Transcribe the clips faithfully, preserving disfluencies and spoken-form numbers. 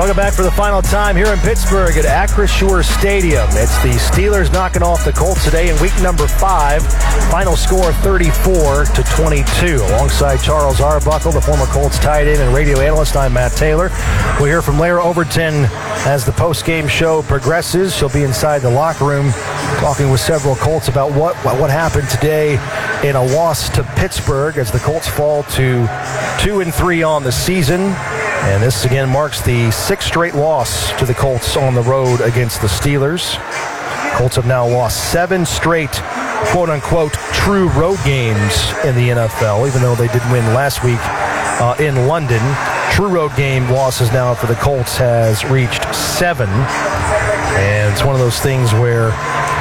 Welcome back for the final time here in Pittsburgh at Acrisure Stadium. It's the Steelers knocking off the Colts today in week number five. Final score thirty-four to twenty-two. Alongside Charles Arbuckle, the former Colts tight end and radio analyst, I'm Matt Taylor. We'll hear from Lara Overton as the post-game show progresses. She'll be inside the locker room talking with several Colts about what, what happened today in a loss to Pittsburgh as the Colts fall to two and three on the season. And this again marks the sixth straight loss to the Colts on the road against the Steelers. Colts have now lost seven straight quote-unquote true road games in the N F L, even though they did win last week uh, in London. True road game losses now for the Colts has reached seven. And it's one of those things where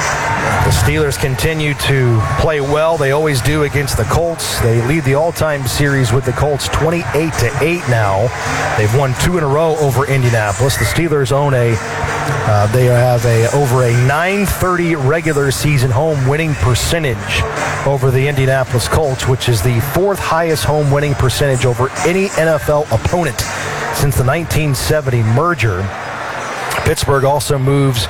the Steelers continue to play well. They always do against the Colts. They lead the all-time series with the Colts twenty-eight to eight now. They've won two in a row over Indianapolis. The Steelers own a, uh, they have a over a nine thirty regular season home winning percentage over the Indianapolis Colts, which is the fourth highest home winning percentage over any N F L opponent since the nineteen seventy merger. Pittsburgh also moves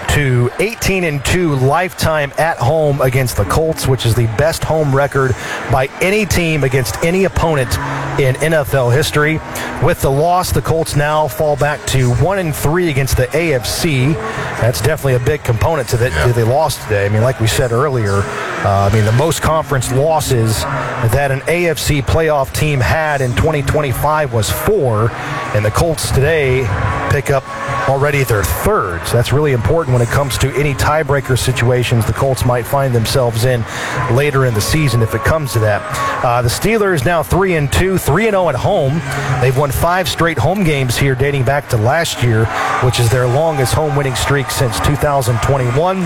to eighteen and two lifetime at home against the Colts, which is the best home record by any team against any opponent in N F L history. With the loss, the Colts now fall back to one and three against the A F C. That's definitely a big component to that yeah. they lost today. I mean, like we said earlier, uh, I mean, the most conference losses that an A F C playoff team had in twenty twenty-five was four, and the Colts today pick up already their third. So that's really important when it comes to any tiebreaker situations the Colts might find themselves in later in the season if it comes to that. Uh, the Steelers now three and two, three and oh at home. They've won five straight home games here dating back to last year, which is their longest home winning streak since two thousand twenty-one.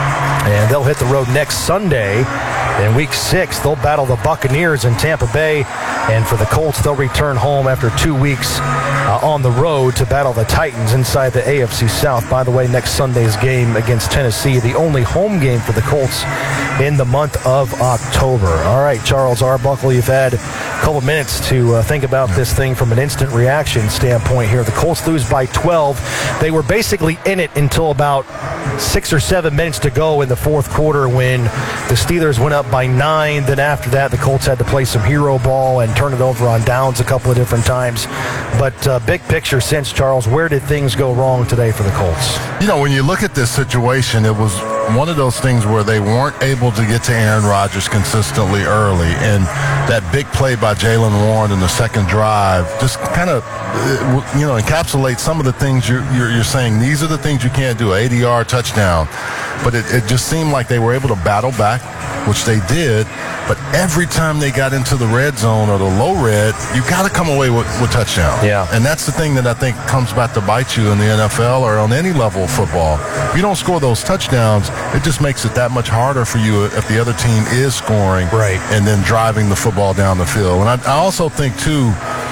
And they'll hit the road next Sunday. In week six, they'll battle the Buccaneers in Tampa Bay. And for the Colts, they'll return home after two weeks uh, on the road to battle the Titans inside the A F C South. By the way, next Sunday's game against Tennessee, the only home game for the Colts in the month of October. All right, Charles Arbuckle, you've had a couple minutes to uh, think about this thing from an instant reaction standpoint here. The Colts lose by twelve. They were basically in it until about six or seven minutes to go in the fourth quarter when the Steelers went up by nine. Then after that, the Colts had to play some hero ball and turn it over on downs a couple of different times. But uh, big picture sense, Charles, where did things go wrong today for the Colts? You know, when you look at this situation, it was one of those things where they weren't able to get to Aaron Rodgers consistently early. And that big play by Jaylen Warren in the second drive just kind of, you know, encapsulates some of the things you're, you're, you're saying. These are the things you can't do, eighty-yard touchdown. But it, it just seemed like they were able to battle back, which they did. But every time they got into the red zone or the low red, you got to come away with, with touchdown. Yeah. And that's the thing that I think comes back to bite you in the N F L or on any level of football. If you don't score those touchdowns, it just makes it that much harder for you if the other team is scoring right. and then driving the football down the field. And I, I also think, too,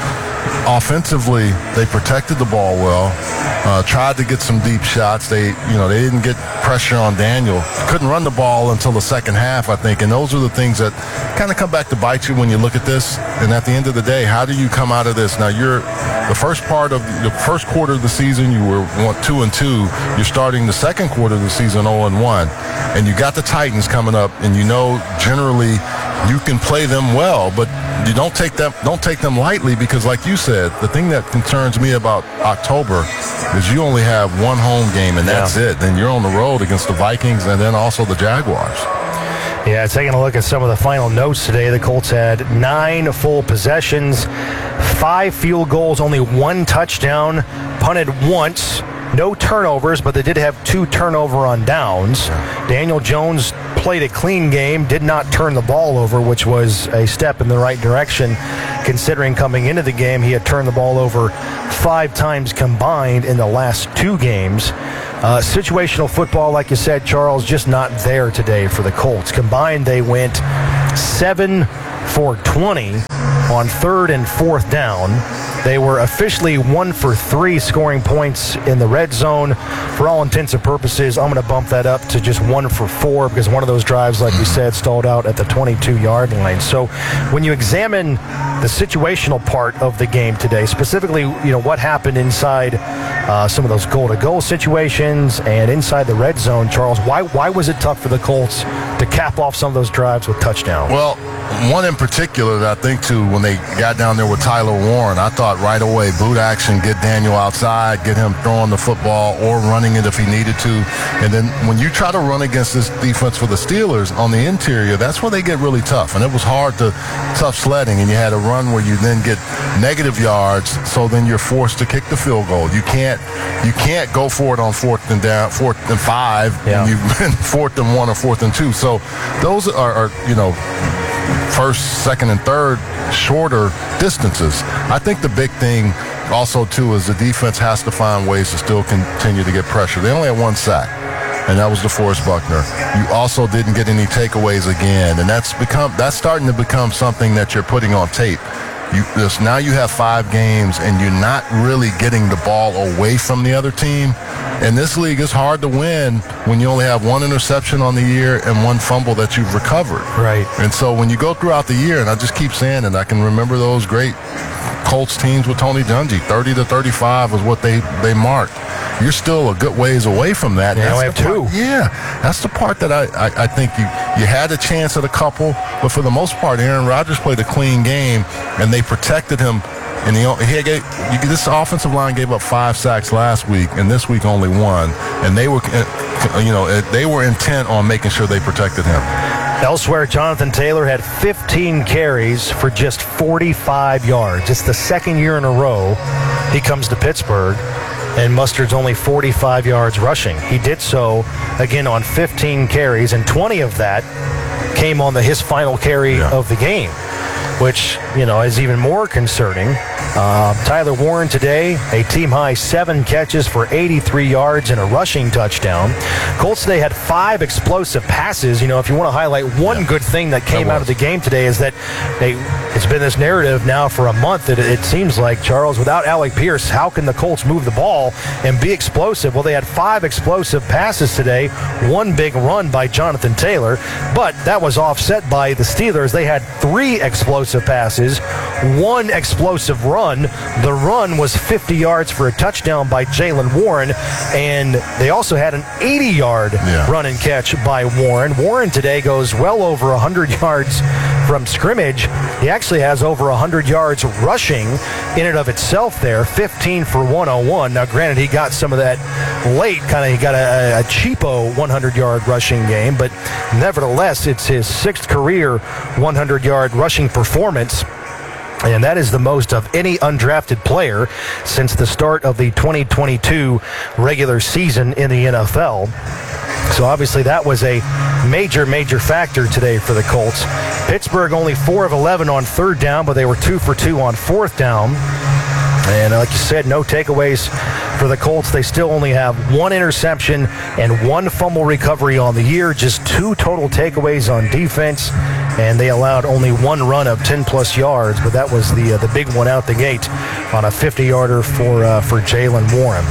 offensively, they protected the ball well, uh, tried to get some deep shots. They, you know, they didn't get pressure on Daniel. Couldn't run the ball until the second half, I think. And those are the things that kind of come back to bite you when you look at this. And at the end of the day, how do you come out of this? Now, you're the first part of the first quarter of the season, you were one, two and two. You're starting the second quarter of the season oh and one. And you got the Titans coming up, and you know generally you can play them well, but you don't take them don't take them lightly because, like you said, the thing that concerns me about October is you only have one home game, and that's yeah. it. Then you're on the road against the Vikings and then also the Jaguars. Yeah, taking a look at some of the final notes today, the Colts had nine full possessions, five field goals, only one touchdown, punted once. No turnovers, but they did have two turnover on downs. Daniel Jones played a clean game, did not turn the ball over, which was a step in the right direction, considering coming into the game he had turned the ball over five times combined in the last two games. Uh, situational football, like you said, Charles, just not there today for the Colts. Combined, they went seven for twenty on third and fourth down. They were officially one for three scoring points in the red zone. For all intents and purposes, I'm going to bump that up to just one for four because one of those drives, like we said, stalled out at the twenty-two-yard line. So when you examine the situational part of the game today, specifically, you know, what happened inside uh, some of those goal-to-goal situations, and inside the red zone. Charles, why why was it tough for the Colts to cap off some of those drives with touchdowns? Well, one in particular that I think, too, when they got down there with Tyler Warren, I thought right away, boot action, get Daniel outside, get him throwing the football or running it if he needed to. And then when you try to run against this defense for the Steelers on the interior, that's where they get really tough. And it was hard to tough sledding, and you had a run where you then get negative yards, so then you're forced to kick the field goal. You can't you can't go for it on fourth and down, fourth and five, yeah. and you've been fourth and one or fourth and two. So those are, are you know, first, second, and third shorter distances. I think the big thing also, too, is the defense has to find ways to still continue to get pressure. They only had one sack, and that was DeForest Buckner. You also didn't get any takeaways again, and that's become that's starting to become something that you're putting on tape. You, this, now you have five games, and you're not really getting the ball away from the other team. In this league, it's hard to win when you only have one interception on the year and one fumble that you've recovered. Right. And so when you go throughout the year, and I just keep saying it, I can remember those great Colts teams with Tony Dungy. thirty to thirty-five was what they, they marked. You're still a good ways away from that. Yeah, we have two. Part, yeah, that's the part that I, I, I think you, you had a chance at a couple, but for the most part, Aaron Rodgers played a clean game, and they protected him. And he, he gave, this offensive line gave up five sacks last week, and this week only one. And they were, you know, they were intent on making sure they protected him. Elsewhere, Jonathan Taylor had fifteen carries for just forty-five yards. It's the second year in a row he comes to Pittsburgh and musters only forty-five yards rushing. He did so, again, on fifteen carries, and twenty of that came on the his final carry yeah. of the game, which, you know, is even more concerning. Uh, Tyler Warren today, a team-high seven catches for eighty-three yards and a rushing touchdown. Colts today had five explosive passes. You know, if you want to highlight one yeah. good thing that came that out of the game today is that they, it's been this narrative now for a month that it, it seems like, Charles, without Alec Pierce, how can the Colts move the ball and be explosive? Well, they had five explosive passes today, one big run by Jonathan Taylor, but that was offset by the Steelers. They had three explosive passes, one explosive run. The run was fifty yards for a touchdown by Jaylen Warren, and they also had an eighty-yard yeah. run and catch by Warren. Warren today goes well over one hundred yards from scrimmage. He actually has over one hundred yards rushing in and of itself there, fifteen for one oh one. Now, granted, he got some of that late, kind of he got a, a cheapo one hundred-yard rushing game, but nevertheless, it's his sixth career one hundred-yard rushing performance. And that is the most of any undrafted player since the start of the twenty twenty-two regular season in the N F L. So obviously that was a major, major factor today for the Colts. Pittsburgh only four of eleven on third down, but they were two for two on fourth down. And like you said, no takeaways for the Colts. They still only have one interception and one fumble recovery on the year, just two total takeaways on defense, and they allowed only one run of ten-plus yards, but that was the uh, the big one out the gate on a fifty-yarder for, uh, for Jaylen Warren.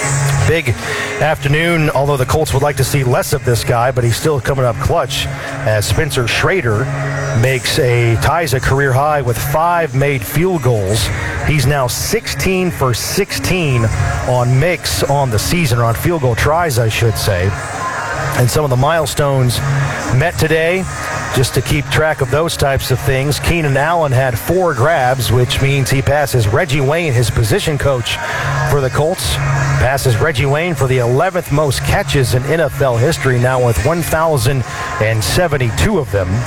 Big afternoon, although the Colts would like to see less of this guy, but he's still coming up clutch as Spencer Schrader makes a ties a career high with five made field goals. He's now sixteen for sixteen on makes on the season, or on field goal tries, I should say. And some of the milestones met today, just to keep track of those types of things. Keenan Allen had four grabs, which means he passes Reggie Wayne, his position coach for the Colts. Passes Reggie Wayne for the eleventh most catches in N F L history, now with one thousand seventy-two of them.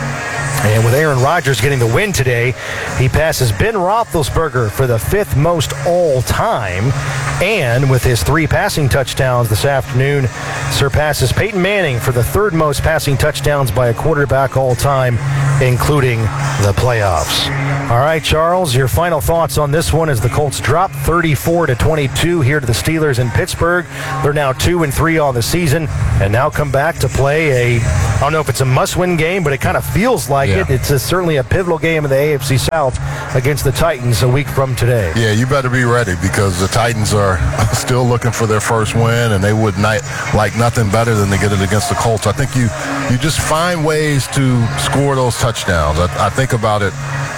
And with Aaron Rodgers getting the win today, he passes Ben Roethlisberger for the fifth most all-time. And with his three passing touchdowns this afternoon, surpasses Peyton Manning for the third most passing touchdowns by a quarterback all-time, including the playoffs. All right, Charles, your final thoughts on this one as the Colts drop thirty-four to twenty-two here to the Steelers in Pittsburgh. They're now two and three on the season, and now come back to play a, I don't know if it's a must-win game, but it kind of feels like yeah. it. It's a, certainly a pivotal game in the A F C South against the Titans a week from today. Yeah, you better be ready, because the Titans are still looking for their first win, and they would not like nothing better than to get it against the Colts. I think you you just find ways to score those touchdowns. I, I think about it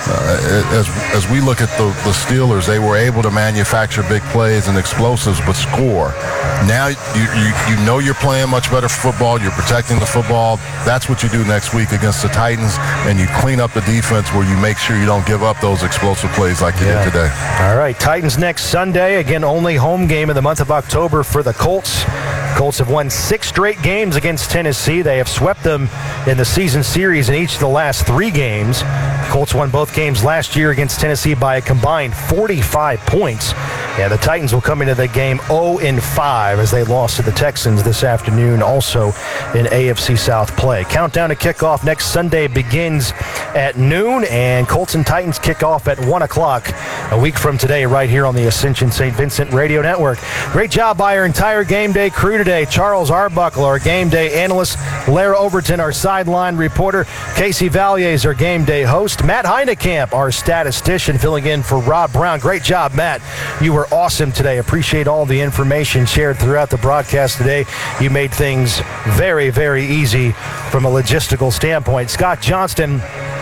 uh, as as we look at the, the Steelers, they were able to manufacture big plays and explosives, but score. Now you, you you know you're playing much better football. You're protecting the football. That's what you do next week against the Titans, and you clean up the defense where you make sure you don't give up those explosive plays like you yeah. did today. All right, Titans next Sunday. Again, only home game of the month of October for the Colts. Colts have won six straight games against Tennessee. They have swept them in the season series in each of the last three games. Colts won both games last year against Tennessee by a combined forty-five points. Yeah, the Titans will come into the game oh and five as they lost to the Texans this afternoon, also in A F C South play. Countdown to kickoff next Sunday begins at noon, and Colts and Titans kick off at one o'clock a week from today right here on the Ascension Saint Vincent Radio Network. Great job by our entire game day crew today. Charles Arbuckle, our game day analyst. Lara Overton, our sideline reporter. Casey Valier is our game day host. Matt Heinekamp, our statistician, filling in for Rob Brown. Great job, Matt. You were awesome today. Appreciate all the information shared throughout the broadcast today. You made things very, very easy from a logistical standpoint. Scott Johnston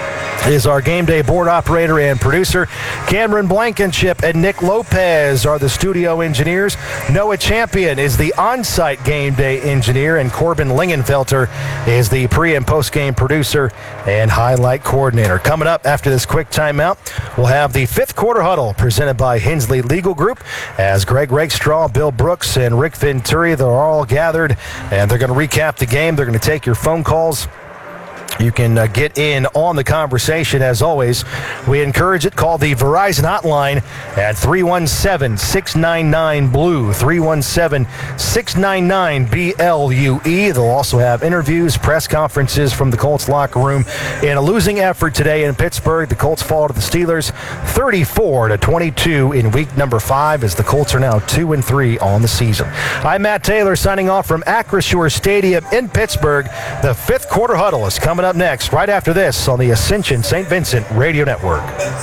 is our game day board operator and producer. Cameron Blankenship and Nick Lopez are the studio engineers. Noah Champion is the on-site game day engineer, and Corbin Lingenfelter is the pre- and post-game producer and highlight coordinator. Coming up after this quick timeout, we'll have the fifth quarter huddle presented by Hensley Legal Group as Greg Rakestraw, Bill Brooks, and Rick Venturi, they're all gathered, and they're going to recap the game. They're going to take your phone calls. You can uh, get in on the conversation. As always, we encourage it. Call the Verizon hotline at three one seven, six nine nine, B L U E, three one seven, six nine nine, B L U E. They'll also have interviews, press conferences from the Colts locker room. In a losing effort today in Pittsburgh, the Colts fall to the Steelers thirty-four to twenty-two in week number five as the Colts are now two and three on the season. I'm Matt Taylor signing off from Acrisure Stadium in Pittsburgh. The fifth quarter huddle is coming up next, right after this on the Ascension Saint Vincent Radio Network.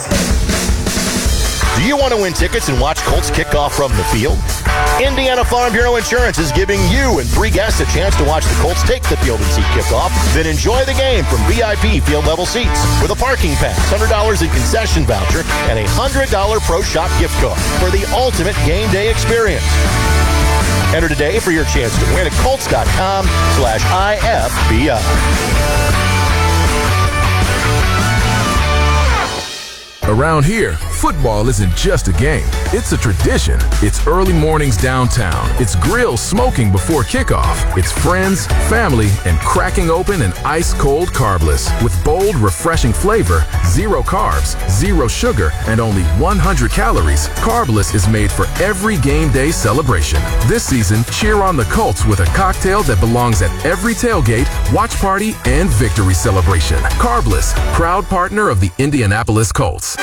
Do you want to win tickets and watch Colts kickoff from the field? Indiana Farm Bureau Insurance is giving you and three guests a chance to watch the Colts take the field and see kickoff, then enjoy the game from V I P field level seats with a parking pass, one hundred dollars in concession voucher, and a one hundred dollars Pro Shop gift card for the ultimate game day experience. Enter today for your chance to win at Colts.com slash IFBI. Around here, football isn't just a game. It's a tradition. It's early mornings downtown. It's grills smoking before kickoff. It's friends, family, and cracking open an ice-cold Carbless. With bold, refreshing flavor, zero carbs, zero sugar, and only one hundred calories, Carbless is made for every game day celebration. This season, cheer on the Colts with a cocktail that belongs at every tailgate, watch party, and victory celebration. Carbless, proud partner of the Indianapolis Colts.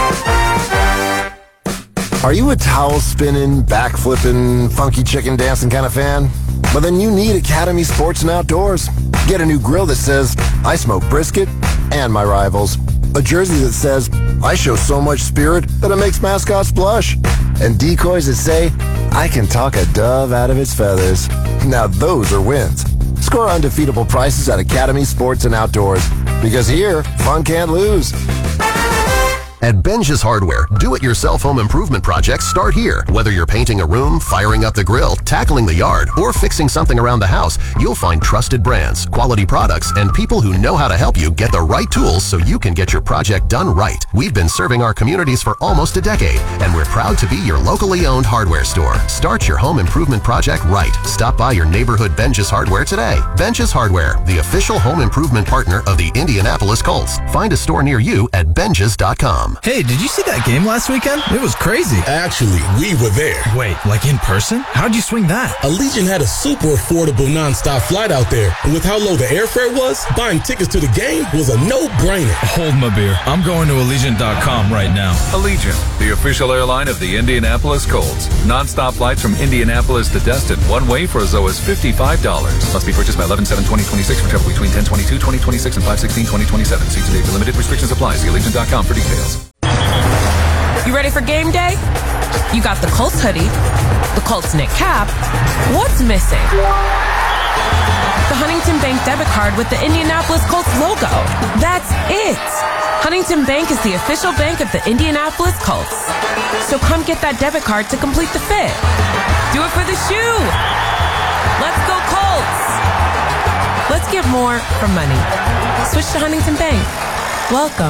Are you a towel spinning, back flipping, funky chicken dancing kind of fan? Well, then you need Academy Sports and Outdoors. Get a new grill that says, I smoke brisket and my rivals. A jersey that says, I show so much spirit that it makes mascots blush. And decoys that say, I can talk a dove out of its feathers. Now those are wins. Score undefeatable prices at Academy Sports and Outdoors. Because here, fun can't lose. At Benja's Hardware, do-it-yourself home improvement projects start here. Whether you're painting a room, firing up the grill, tackling the yard, or fixing something around the house, you'll find trusted brands, quality products, and people who know how to help you get the right tools so you can get your project done right. We've been serving our communities for almost a decade, and we're proud to be your locally owned hardware store. Start your home improvement project right. Stop by your neighborhood Benja's Hardware today. Benja's Hardware, the official home improvement partner of the Indianapolis Colts. Find a store near you at benjas dot com. Hey, did you see that game last weekend? It was crazy. Actually, we were there. Wait, like in person? How'd you swing that? Allegiant had a super affordable nonstop flight out there. And with how low the airfare was, buying tickets to the game was a no-brainer. Hold my beer. I'm going to Allegiant dot com right now. Allegiant, the official airline of the Indianapolis Colts. Nonstop flights from Indianapolis to Destin, one way for as low as fifty-five dollars. Must be purchased by eleven seven twenty twenty-six for travel between ten twenty-two twenty twenty-six and five sixteen twenty twenty-seven. See today for limited restrictions apply. See Allegiant dot com for details. You ready for game day? You got the Colts hoodie, the Colts knit cap. What's missing? The Huntington Bank debit card with the Indianapolis Colts logo. That's it. Huntington Bank is the official bank of the Indianapolis Colts. So come get that debit card to complete the fit. Do it for the shoe. Let's go Colts. Let's get more for money. Switch to Huntington Bank. Welcome.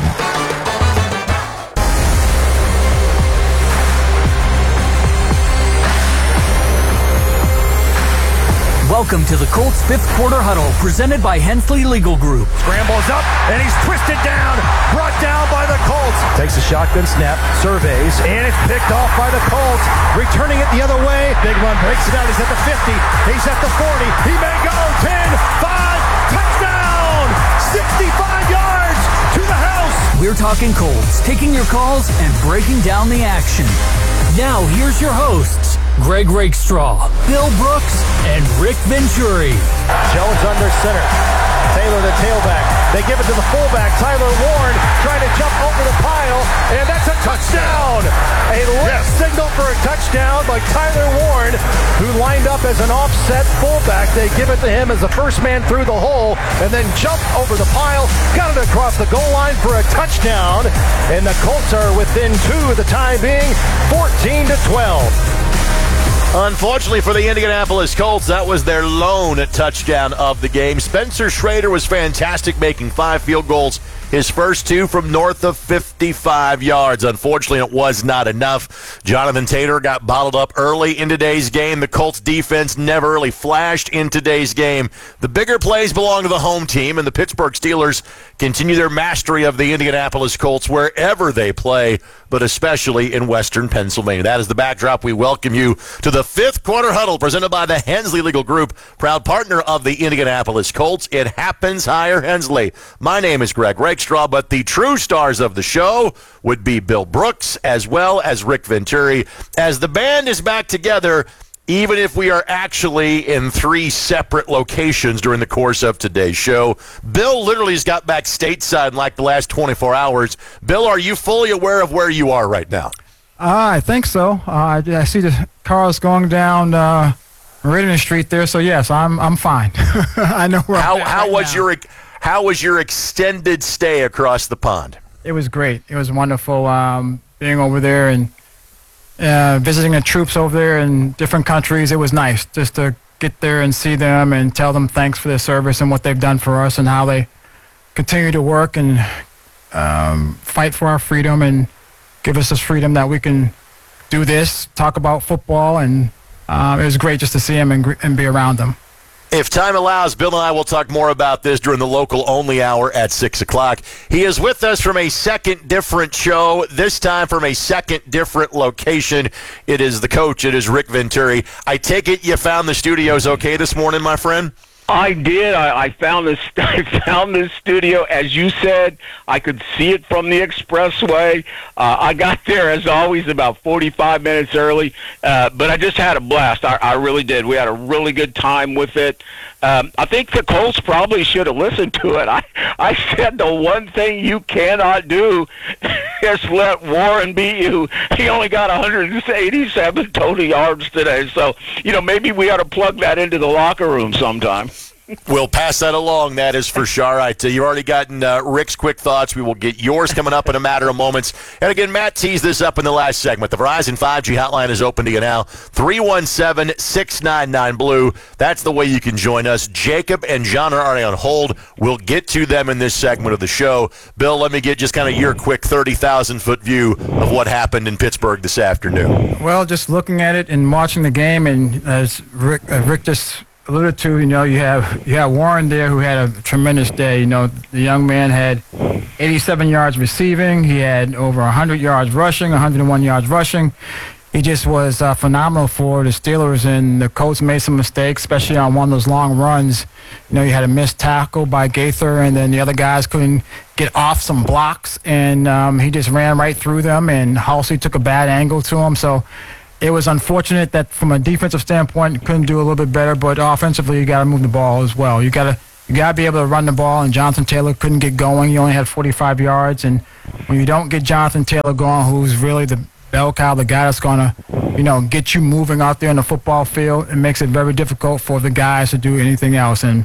Welcome to the Colts fifth quarter huddle, presented by Hensley Legal Group. Scrambles up, and he's twisted down, brought down by the Colts. Takes a shotgun snap, surveys, and it's picked off by the Colts. Returning it the other way. Big run, breaks it out. He's at the fifty. He's at the forty. He may go. ten, five, touchdown! sixty-five yards to the house. We're talking Colts, taking your calls and breaking down the action. Now, here's your hosts, Greg Rakestraw, Bill Brooks, and Rick Venturi. Jones under center. Taylor the tailback. They give it to the fullback, Tyler Warren, trying to jump over the pile, and that's a touchdown! A left yes. signal for a touchdown by Tyler Warren, who lined up as an offset fullback. They give it to him as the first man through the hole, and then jumped over the pile, got it across the goal line for a touchdown, and the Colts are within two of the time being, fourteen to twelve. Unfortunately for the Indianapolis Colts, that was their lone touchdown of the game. Spencer Schrader was fantastic, making five field goals, his first two from north of fifty-five yards. Unfortunately, it was not enough. Jonathan Taylor got bottled up early in today's game. The Colts defense never really flashed in today's game. The bigger plays belong to the home team, and the Pittsburgh Steelers continue their mastery of the Indianapolis Colts wherever they play, but especially in Western Pennsylvania. That is the backdrop. We welcome you to the fifth quarter huddle presented by the Hensley Legal Group, proud partner of the Indianapolis Colts. It happens higher Hensley. My name is Greg Rakestraw, but the true stars of the show would be Bill Brooks as well as Rick Venturi. As the band is back together, even if we are actually in three separate locations during the course of today's show. Bill literally has got back stateside in like the last twenty-four hours. Bill, are you fully aware of where you are right now? Uh, I think so. Uh, I see the cars going down uh, Meridian Street there, so yes, I'm I'm fine. I know where how I'm at how right was now. your how was your extended stay across the pond? It was great. It was wonderful um, being over there and uh, visiting the troops over there in different countries. It was nice just to get there and see them and tell them thanks for their service and what they've done for us and how they continue to work and um, fight for our freedom and give us this freedom that we can do this, talk about football, and uh, it was great just to see them and, and be around them. If time allows, Bill and I will talk more about this during the local-only hour at six o'clock. He is with us from a second different show, this time from a second different location. It is the coach. It is Rick Venturi. I take it you found the studios okay this morning, my friend? I did. I, I found this. I found this studio, as you said. I could see it from the expressway. Uh, I got there, as always, about forty-five minutes early, uh, but I just had a blast. I, I really did. We had a really good time with it. Um, I think the Colts probably should have listened to it. I, I said the one thing you cannot do is let Warren beat you. He only got one hundred eighty-seven total yards today. So, you know, maybe we ought to plug that into the locker room sometime. We'll pass that along, that is for sure. All right, uh, you've already gotten uh, Rick's quick thoughts. We will get yours coming up in a matter of moments. And again, Matt teased this up in the last segment. The Verizon five G hotline is open to you now, three one seven, six nine nine, blue. That's the way you can join us. Jacob and John are already on hold. We'll get to them in this segment of the show. Bill, let me get just kind of your quick thirty thousand foot view of what happened in Pittsburgh this afternoon. Well, just looking at it and watching the game, and as Rick, uh, Rick just alluded to, you know, you have you have Warren there who had a tremendous day. You know, the young man had eighty-seven yards receiving. He had over one hundred yards rushing, one hundred one yards rushing. He just was uh, phenomenal for the Steelers, and the Colts made some mistakes, especially on one of those long runs. You know, you had a missed tackle by Gaither, and then the other guys couldn't get off some blocks, and um, he just ran right through them, and Halsey took a bad angle to him. So it was unfortunate that from a defensive standpoint, you couldn't do a little bit better, but offensively, you got to move the ball as well. You got to you got to be able to run the ball, and Jonathan Taylor couldn't get going. He only had forty-five yards, and when you don't get Jonathan Taylor going, who's really the bell cow, the guy that's going to, you know, get you moving out there in the football field, it makes it very difficult for the guys to do anything else. And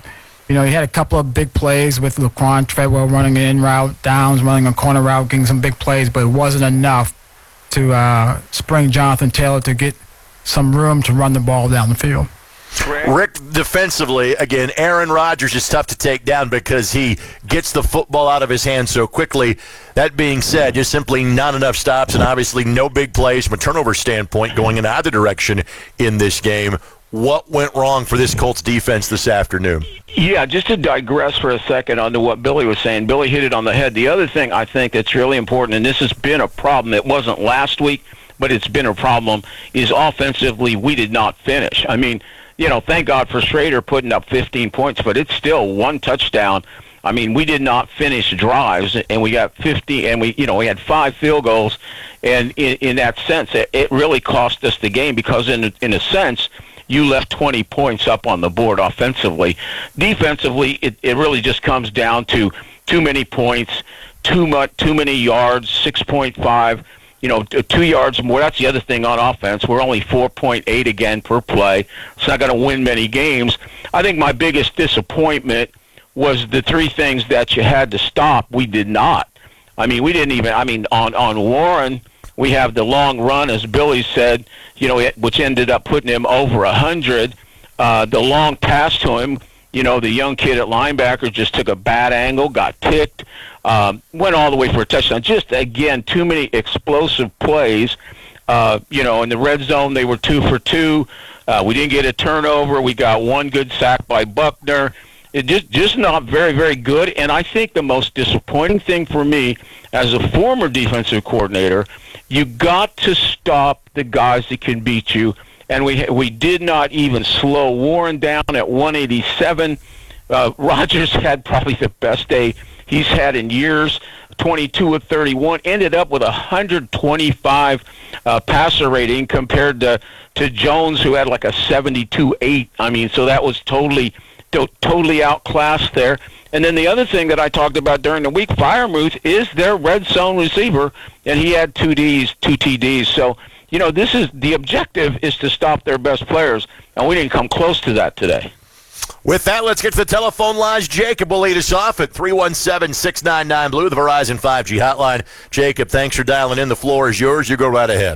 You know, he had a couple of big plays with Laquan Treadwell running an in route, Downs running a corner route, getting some big plays, but it wasn't enough to uh, spring Jonathan Taylor to get some room to run the ball down the field. Rick, defensively, again, Aaron Rodgers is tough to take down because he gets the football out of his hands so quickly. That being said, just simply not enough stops and obviously no big plays from a turnover standpoint going in either direction in this game. What went wrong for this Colts defense this afternoon? Yeah, just to digress for a second onto what Billy was saying. Billy hit it on the head. The other thing I think that's really important, and this has been a problem, it wasn't last week, but it's been a problem, is offensively we did not finish. I mean, you know, thank God for Schrader putting up fifteen points, but it's still one touchdown. I mean, we did not finish drives, and we got fifty, and we, you know, we had five field goals, and in, in that sense, it, it really cost us the game because, in in a sense, you left twenty points up on the board offensively. Defensively, it, it really just comes down to too many points, too much, too many yards, six point five. You know, two yards more. That's the other thing on offense. We're only four point eight again per play. It's not going to win many games. I think my biggest disappointment was the three things that you had to stop. We did not. I mean, we didn't even, I mean, on, on Warren, we have the long run, as Billy said, you know, it, which ended up putting him over one hundred. Uh, the long pass to him, you know, the young kid at linebacker just took a bad angle, got picked, um, went all the way for a touchdown. Just, again, too many explosive plays. Uh, you know, in the red zone, they were two for two. Uh, we didn't get a turnover. We got one good sack by Buckner. It just, just not very, very good. And I think the most disappointing thing for me as a former defensive coordinator, you got to stop the guys that can beat you. And we we did not even slow Warren down at one eighty-seven. Uh, Rodgers had probably the best day he's had in years, twenty-two of thirty-one, ended up with a one hundred twenty-five uh, passer rating compared to, to Jones, who had like a seventy-two eight. I mean, so that was totally to, totally outclassed there. And then the other thing that I talked about during the week, Freiermuth is their red zone receiver, and he had two Ds, two T Ds. So, you know, this is the objective is to stop their best players, and we didn't come close to that today. With that, let's get to the telephone lines. Jacob will lead us off at three one seven, six nine nine, Blue, the Verizon five G hotline. Jacob, thanks for dialing in. The floor is yours. You go right ahead.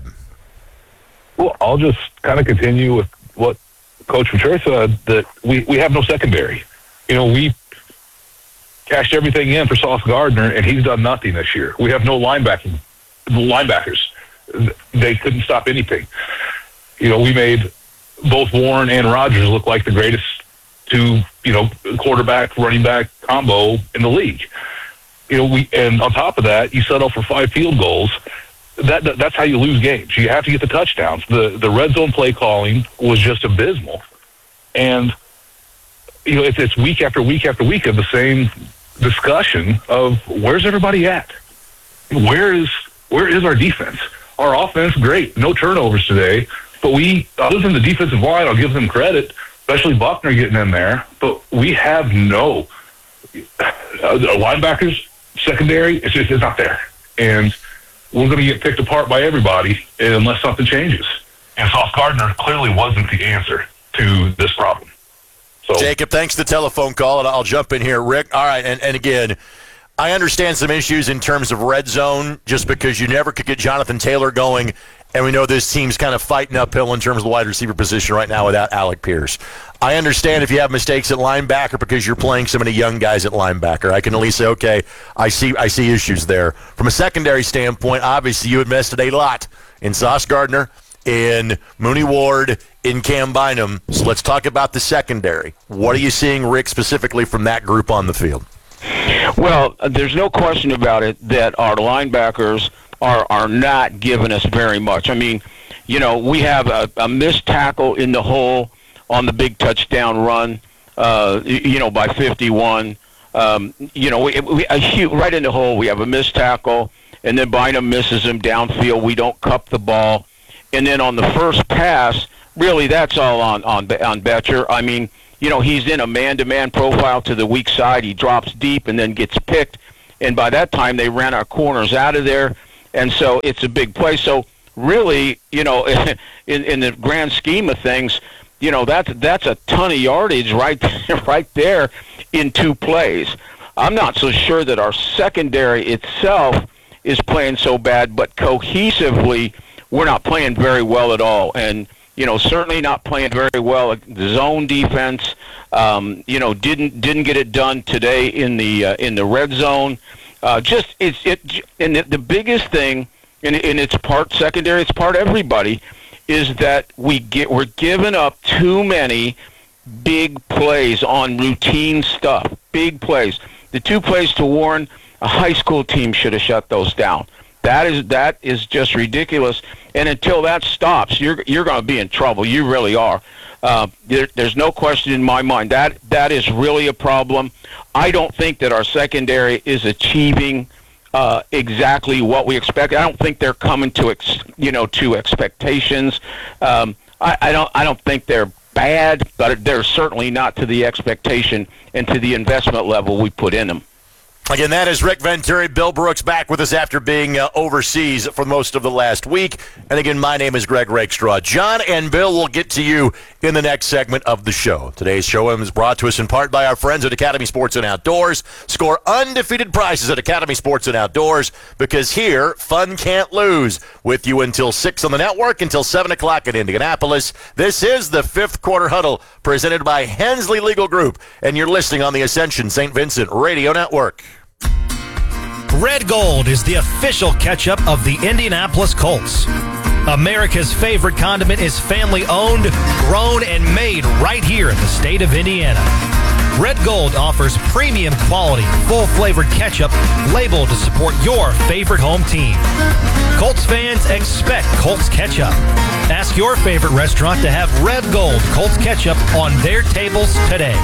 Well, I'll just kind of continue with what Coach Ventura said, that we, we have no secondary. You know, we cashed everything in for Sauce Gardner, and he's done nothing this year. We have no linebacking linebackers. They couldn't stop anything. You know, we made both Warren and Rodgers look like the greatest two, you know, quarterback, running back combo in the league. You know, we and on top of that, you settle for five field goals. That, that that's how you lose games. You have to get the touchdowns. The the red zone play calling was just abysmal, and you know it's, it's week after week after week of the same discussion of where's everybody at? Where is where is our defense? Our offense, great, no turnovers today, but we, other than the defensive line, I'll give them credit, especially Buckner getting in there, but we have no uh, linebackers, secondary, it's just it's not there. And we're going to get picked apart by everybody unless something changes. And Sauce Gardner clearly wasn't the answer to this problem. So, Jacob, thanks for the telephone call, and I'll jump in here. Rick, all right, and, and again, I understand some issues in terms of red zone just because you never could get Jonathan Taylor going, and we know this team's kind of fighting uphill in terms of the wide receiver position right now without Alec Pierce. I understand if you have mistakes at linebacker because you're playing so many young guys at linebacker. I can at least say, okay, I see I see issues there. From a secondary standpoint, obviously you invested a lot in Sauce Gardner, in Mooney Ward, in Cam Bynum. So let's talk about the secondary. What are you seeing, Rick, specifically from that group on the field? Well, there's no question about it that our linebackers are are not giving us very much. I mean, you know, we have a, a missed tackle in the hole on the big touchdown run, uh, you know, by fifty-one. Um, you know, we, we a huge, right in the hole, we have a missed tackle, and then Bynum misses him downfield. We don't cup the ball. And then on the first pass, really that's all on, on, on Betcher. I mean, you know, he's in a man-to-man profile to the weak side. He drops deep and then gets picked. And by that time, they ran our corners out of there. And so it's a big play. So really, you know, in, in the grand scheme of things, you know, that's that's a ton of yardage right there, right there in two plays. I'm not so sure that our secondary itself is playing so bad, but cohesively, we're not playing very well at all. And, you know, certainly not playing very well. The zone defense, um, you know, didn't didn't get it done today in the uh, in the red zone. Uh, just it's it, and the, the biggest thing, and, and it's part secondary, it's part everybody, is that we get we're giving up too many big plays on routine stuff. Big plays. The two plays to Warren, a high school team should have shut those down. That is that is just ridiculous. And until that stops, you're you're going to be in trouble. You really are. Uh, there, there's no question in my mind that that is really a problem. I don't think that our secondary is achieving uh, exactly what we expect. I don't think they're coming to ex, you know to expectations. Um, I, I don't I don't think they're bad, but they're certainly not to the expectation and to the investment level we put in them. Again, that is Rick Venturi. Bill Brooks back with us after being uh, overseas for most of the last week. And again, my name is Greg Rakestraw. John and Bill will get to you in the next segment of the show. Today's show is brought to us in part by our friends at Academy Sports and Outdoors. Score undefeated prices at Academy Sports and Outdoors, because here, fun can't lose. With you until six on the network, until seven o'clock in Indianapolis. This is the Fifth Quarter Huddle, presented by Hensley Legal Group, and you're listening on the Ascension Saint Vincent Radio Network. Red Gold is the official ketchup of the Indianapolis Colts. America's favorite condiment is family-owned, grown, and made right here in the state of Indiana. Red Gold offers premium quality, full-flavored ketchup labeled to support your favorite home team. Colts fans expect Colts ketchup. Ask your favorite restaurant to have Red Gold Colts ketchup on their tables today.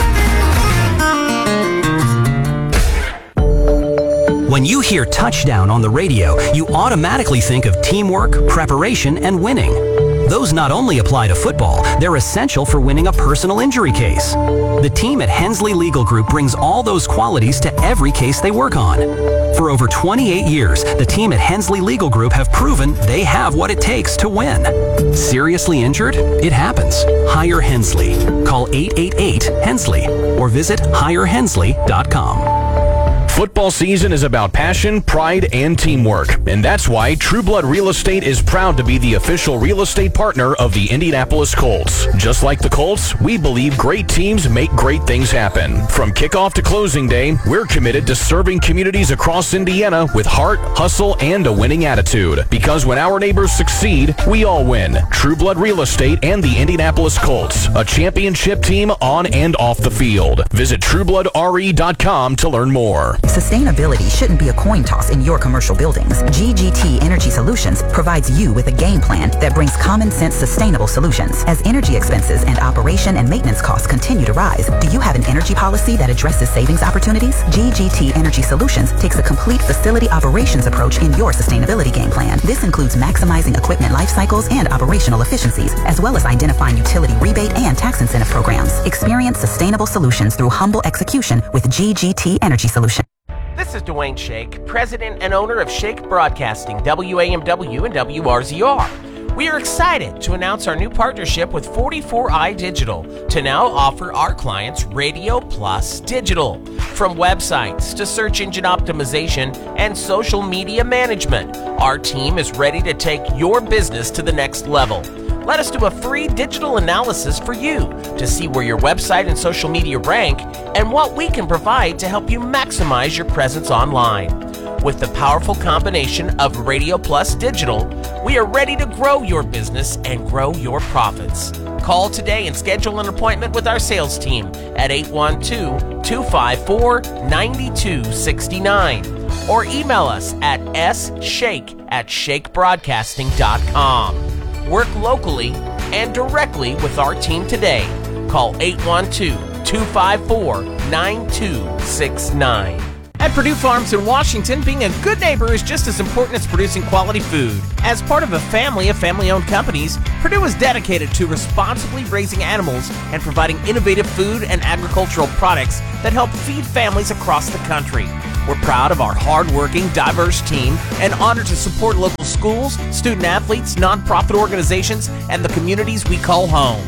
When you hear touchdown on the radio, you automatically think of teamwork, preparation, and winning. Those not only apply to football, they're essential for winning a personal injury case. The team at Hensley Legal Group brings all those qualities to every case they work on. For over twenty-eight years, the team at Hensley Legal Group have proven they have what it takes to win. Seriously injured? It happens. Hire Hensley. Call eight eight eight Hensley or visit hire hensley dot com. Football season is about passion, pride, and teamwork. And that's why True Blood Real Estate is proud to be the official real estate partner of the Indianapolis Colts. Just like the Colts, we believe great teams make great things happen. From kickoff to closing day, we're committed to serving communities across Indiana with heart, hustle, and a winning attitude. Because when our neighbors succeed, we all win. True Blood Real Estate and the Indianapolis Colts, a championship team on and off the field. Visit true blood r e dot com to learn more. Sustainability shouldn't be a coin toss in your commercial buildings. G G T Energy Solutions provides you with a game plan that brings common sense sustainable solutions. As energy expenses and operation and maintenance costs continue to rise, do you have an energy policy that addresses savings opportunities? G G T Energy Solutions takes a complete facility operations approach in your sustainability game plan. This includes maximizing equipment life cycles and operational efficiencies, as well as identifying utility rebate and tax incentive programs. Experience sustainable solutions through humble execution with G G T Energy Solutions. This is Dwayne Shake, president and owner of Shake Broadcasting, W A M W and W R Z R. We are excited to announce our new partnership with forty-four i Digital to now offer our clients Radio Plus Digital. From websites to search engine optimization and social media management, our team is ready to take your business to the next level. Let us do a free digital analysis for you to see where your website and social media rank and what we can provide to help you maximize your presence online. With the powerful combination of Radio Plus Digital, we are ready to grow your business and grow your profits. Call today and schedule an appointment with our sales team at eight one two, two five four, nine two six nine or email us at s shake at shake broadcasting dot com. Work locally and directly with our team today. Call eight one two, two five four, nine two six nine. At Purdue Farms in Washington, being a good neighbor is just as important as producing quality food. As part of a family of family-owned companies, Purdue is dedicated to responsibly raising animals and providing innovative food and agricultural products that help feed families across the country. We're proud of our hard-working, diverse team and honored to support local schools, student athletes, nonprofit organizations, and the communities we call home.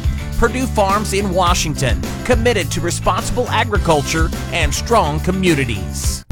Purdue Farms in Washington, committed to responsible agriculture and strong communities.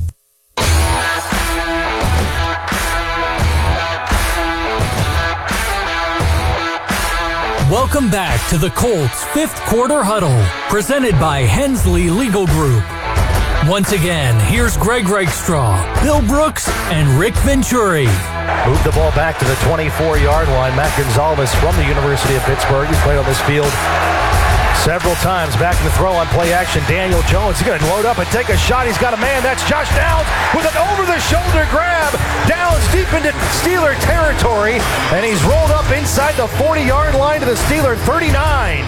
Welcome back to the Colts Fifth Quarter Huddle, presented by Hensley Legal Group. Once again, here's Greg Rakestraw, Bill Brooks, and Rick Venturi. Move the ball back to the twenty-four-yard line. Matt Gonzalez from the University of Pittsburgh. He's played on this field several times. Back in the throw on play action. Daniel Jones. He's going to load up and take a shot. He's got a man. That's Josh Downs with an over-the-shoulder grab. Downs deep into Steeler territory, and he's rolled up inside the forty-yard line to the Steeler thirty-nine.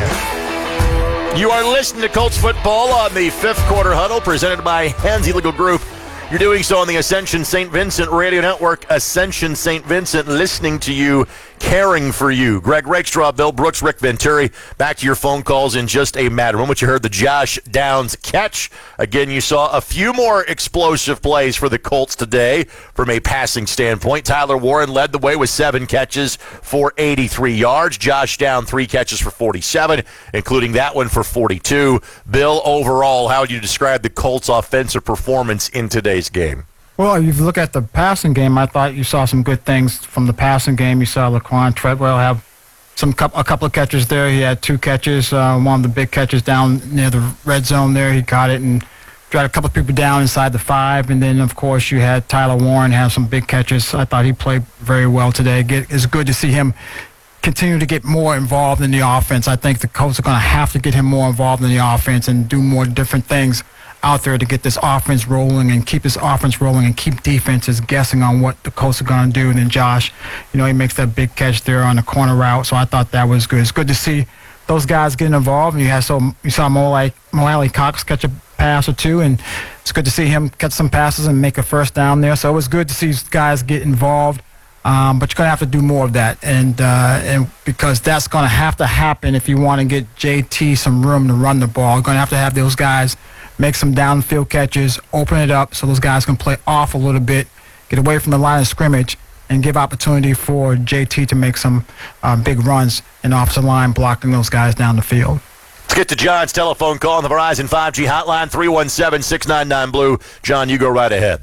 You are listening to Colts football on the Fifth Quarter Huddle, presented by Hensley Legal Group. You're doing so on the Ascension Saint Vincent Radio Network. Ascension Saint Vincent, listening to you, caring for you. Greg Rakestraw, Bill Brooks, Rick Venturi. Back to your phone calls in just a matter of moments. You heard the Josh Downs catch. Again, you saw a few more explosive plays for the Colts today from a passing standpoint. Tyler Warren led the way with seven catches for eighty-three yards. Josh Downs, three catches for forty-seven, including that one for forty-two. Bill, overall, how would you describe the Colts' offensive performance in today's game? Well, if you look at the passing game, I thought you saw some good things from the passing game. You saw Laquan Treadwell have some a couple of catches there. He had two catches, uh, one of the big catches down near the red zone there. He caught it and got a couple of people down inside the five. And then, of course, you had Tyler Warren have some big catches. I thought he played very well today. Get, it's good to see him continue to get more involved in the offense. I think the Colts are going to have to get him more involved in the offense and do more different things out there to get this offense rolling and keep this offense rolling and keep defenses guessing on what the Colts are going to do. And then Josh, you know, he makes that big catch there on the corner route. So I thought that was good. It's good to see those guys getting involved. And you had so you saw Mo Alley Cox catch a pass or two, and it's good to see him catch some passes and make a first down there. So it was good to see guys get involved. Um, but you're going to have to do more of that, and uh, and because that's going to have to happen if you want to get J T some room to run the ball. You're going to have to have those guys make some downfield catches, open it up so those guys can play off a little bit, get away from the line of scrimmage, and give opportunity for J T to make some uh, big runs and off the line, blocking those guys down the field. Let's get to John's telephone call on the Verizon five G hotline, three one seven, six nine nine, blue. John, you go right ahead.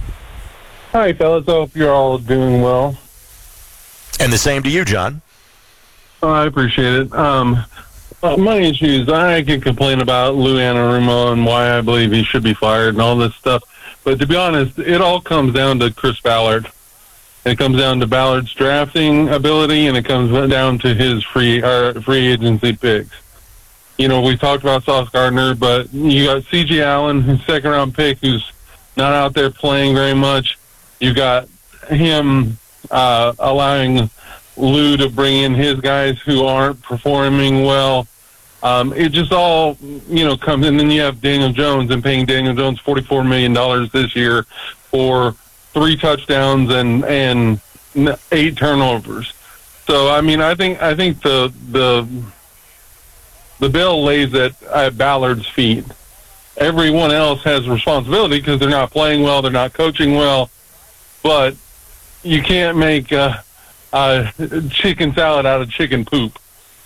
Hi, fellas. Hope you're all doing well. And the same to you, John. Oh, I appreciate it. Um, uh, my issues, I could complain about Lou Anarumo and why I believe he should be fired and all this stuff. But to be honest, it all comes down to Chris Ballard. It comes down to Ballard's drafting ability, and it comes down to his free uh, free agency picks. You know, we talked about Sauce Gardner, but you got C J Allen, his second-round pick, who's not out there playing very much. You got him uh, allowing Lou to bring in his guys who aren't performing well. Um, it just all, you know, comes, and then you have Daniel Jones and paying Daniel Jones forty-four million dollars this year for three touchdowns and, and eight turnovers. So, I mean, I think, I think the, the, the bill lays at, at Ballard's feet. Everyone else has responsibility because they're not playing well, they're not coaching well, but you can't make uh, uh, chicken salad out of chicken poop.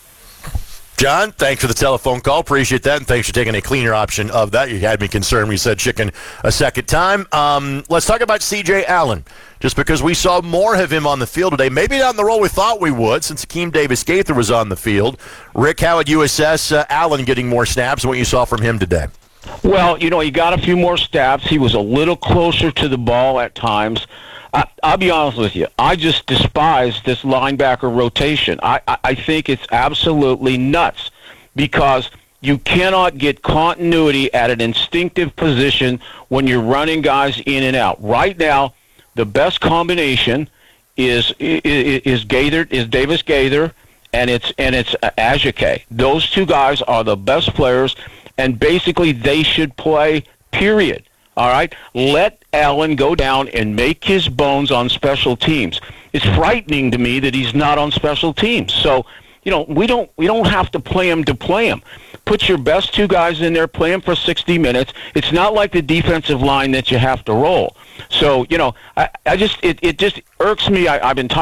John, thanks for the telephone call. Appreciate that, and thanks for taking a cleaner option of that. You had me concerned when you said chicken a second time. Um, let's talk about C J Allen, just because we saw more of him on the field today. Maybe not in the role we thought we would, since Akeem Davis-Gaither was on the field. Rick, how would you assess uh, Allen getting more snaps and what you saw from him today? Well, you know, he got a few more snaps. He was a little closer to the ball at times. I, I'll be honest with you. I just despise this linebacker rotation. I, I, I think it's absolutely nuts because you cannot get continuity at an instinctive position when you're running guys in and out. Right now, the best combination is is, is Gaither, is Davis-Gaither, and it's and it's Ajike. Those two guys are the best players, and basically they should play. Period. All right, let Allen go down and make his bones on special teams. It's frightening to me that he's not on special teams. So, you know, we don't we don't have to play him to play him. Put your best two guys in there, play them for sixty minutes. It's not like the defensive line that you have to roll. So, you know, I, I just it, it just irks me. I, I've been talking